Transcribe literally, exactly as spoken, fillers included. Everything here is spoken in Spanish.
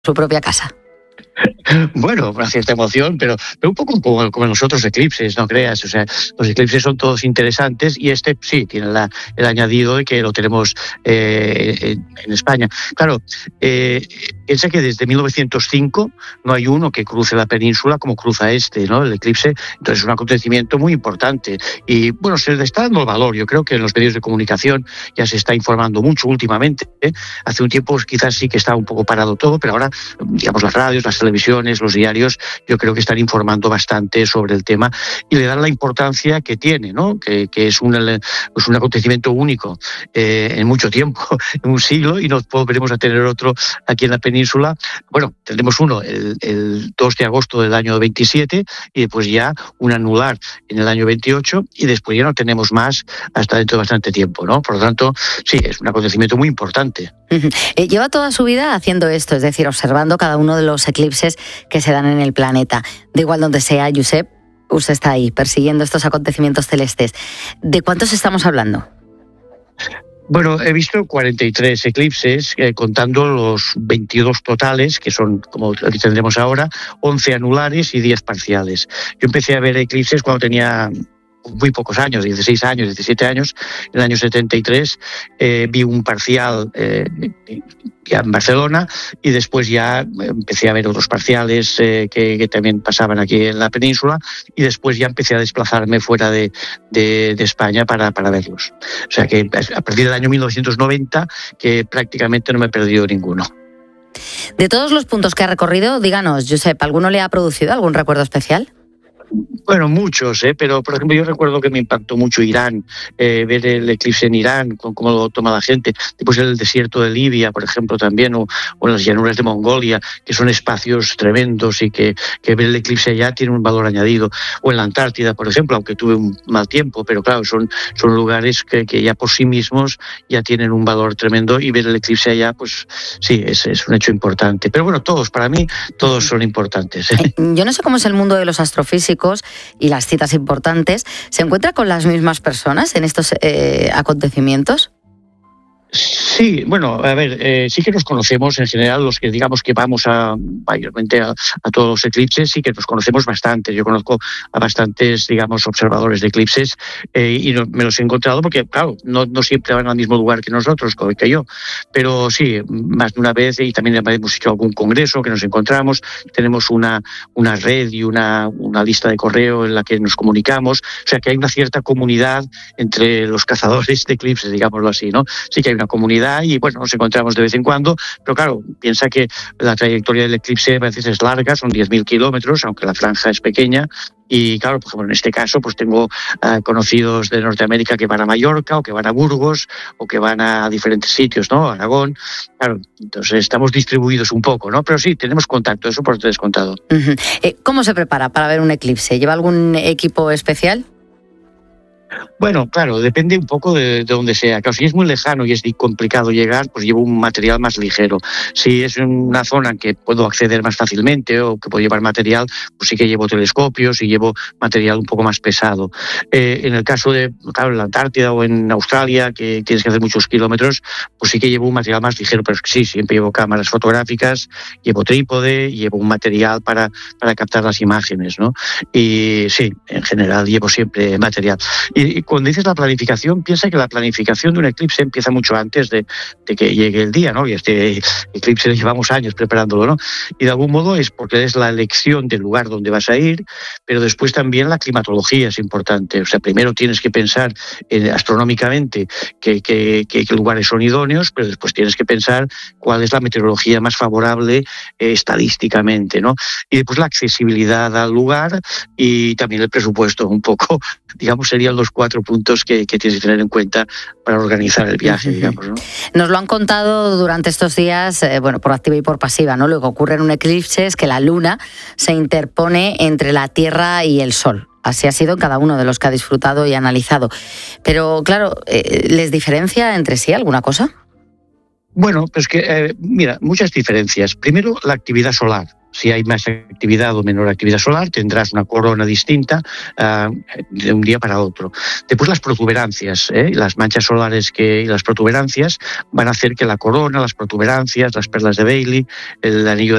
su propia casa. Bueno, una cierta emoción, pero, pero un poco como, como los otros eclipses, no creas. O sea, los eclipses son todos interesantes y este sí tiene la, el añadido de que lo tenemos eh, en, en España. Claro, eh, piensa que desde mil novecientos cinco no hay uno que cruce la península como cruza este, ¿no? El eclipse. Entonces es un acontecimiento muy importante y bueno, se le está dando el valor. Yo creo que en los medios de comunicación ya se está informando mucho últimamente, ¿eh? Hace un tiempo quizás sí que estaba un poco parado todo, pero ahora, digamos, las radios, las televisiones, los diarios, yo creo que están informando bastante sobre el tema y le dan la importancia que tiene, ¿no? Que, que es, un, es un acontecimiento único eh, en mucho tiempo, en un siglo, y no volveremos a tener otro aquí en la península. Bueno, tendremos uno el, el dos de agosto del año veintisiete y después ya un anular en el año veintiocho y después ya no tenemos más hasta dentro de bastante tiempo, ¿no? Por lo tanto, sí, es un acontecimiento muy importante. Uh-huh. Eh, lleva toda su vida haciendo esto, es decir, observando cada uno de los eclipses que se dan en el planeta. Da igual donde sea, Josep, usted está ahí persiguiendo estos acontecimientos celestes. ¿De cuántos estamos hablando? Bueno, he visto cuarenta y tres eclipses, eh, contando los veintidós totales, que son, como tendremos ahora, once anulares y diez parciales. Yo empecé a ver eclipses cuando tenía muy pocos años, dieciséis años, diecisiete años. En el año setenta y tres eh, vi un parcial eh, ya en Barcelona y después ya empecé a ver otros parciales eh, que, que también pasaban aquí en la península y después ya empecé a desplazarme fuera de, de, de España para, para verlos. O sea que a partir del año mil novecientos noventa que prácticamente no me he perdido ninguno. De todos los puntos que ha recorrido, díganos, Josep, ¿alguno le ha producido algún recuerdo especial? Bueno, muchos, ¿eh? Pero por ejemplo yo recuerdo que me impactó mucho Irán, eh, ver el eclipse en Irán, con cómo lo toma la gente, después el desierto de Libia, por ejemplo, también, o, o en las llanuras de Mongolia, que son espacios tremendos y que, que ver el eclipse allá tiene un valor añadido, o en la Antártida, por ejemplo, aunque tuve un mal tiempo, pero claro, son, son lugares que, que ya por sí mismos ya tienen un valor tremendo y ver el eclipse allá, pues sí, es, es un hecho importante. Pero bueno, todos, para mí, todos son importantes, ¿eh? Yo no sé cómo es el mundo de los astrofísicos y las citas importantes. ¿Se encuentra con las mismas personas en estos eh, acontecimientos? Sí, bueno, a ver, eh, sí que nos conocemos en general, los que digamos que vamos a mayormente a, a todos los eclipses, sí que nos conocemos bastante. Yo conozco a bastantes, digamos, observadores de eclipses eh, y no, me los he encontrado porque, claro, no, no siempre van al mismo lugar que nosotros, que yo, pero sí, más de una vez, y también hemos hecho algún congreso que nos encontramos, tenemos una, una red y una, una lista de correo en la que nos comunicamos, o sea que hay una cierta comunidad entre los cazadores de eclipses, digámoslo así, ¿no? Sí que hay una comunidad y bueno, nos encontramos de vez en cuando, pero claro, piensa que la trayectoria del eclipse a veces es larga, son diez mil kilómetros, aunque la franja es pequeña. Y claro, por ejemplo, en este caso, pues tengo uh, conocidos de Norteamérica que van a Mallorca o que van a Burgos o que van a diferentes sitios, ¿no? Aragón. Claro, entonces estamos distribuidos un poco, ¿no? Pero sí, tenemos contacto, eso por descontado. Uh-huh. Eh, ¿Cómo se prepara para ver un eclipse? ¿Lleva algún equipo especial? Bueno, claro, depende un poco de, de donde sea. Claro, si es muy lejano y es complicado llegar, pues llevo un material más ligero. Si es una zona en que puedo acceder más fácilmente o que puedo llevar material, pues sí que llevo telescopios y llevo material un poco más pesado. Eh, en el caso de, claro, en la Antártida o en Australia, que tienes que hacer muchos kilómetros, pues sí que llevo un material más ligero, pero sí, siempre llevo cámaras fotográficas, llevo trípode, llevo un material para, para captar las imágenes, ¿no? Y sí, en general llevo siempre material. Y Y cuando dices la planificación, piensa que la planificación de un eclipse empieza mucho antes de, de que llegue el día, ¿no? Y este eclipse llevamos años preparándolo, ¿no? Y de algún modo es porque es la elección del lugar donde vas a ir, pero después también la climatología es importante. O sea, primero tienes que pensar eh, astronómicamente qué que, que, que lugares son idóneos, pero después tienes que pensar cuál es la meteorología más favorable eh, estadísticamente, ¿no? Y después la accesibilidad al lugar y también el presupuesto, un poco, digamos, serían los cuatro puntos que, que tienes que tener en cuenta para organizar el viaje, digamos, ¿no? Nos lo han contado durante estos días, eh, bueno, por activa y por pasiva, ¿no? Lo que ocurre en un eclipse es que la luna se interpone entre la Tierra y el Sol. Así ha sido en cada uno de los que ha disfrutado y analizado. Pero, claro, eh, ¿les diferencia entre sí alguna cosa? Bueno, pues que, eh, mira, muchas diferencias. Primero, la actividad solar. Si hay más actividad o menor actividad solar, tendrás una corona distinta uh, de un día para otro. Después las protuberancias, ¿eh? las manchas solares que, y las protuberancias van a hacer que la corona, las protuberancias, las perlas de Bailey, el anillo de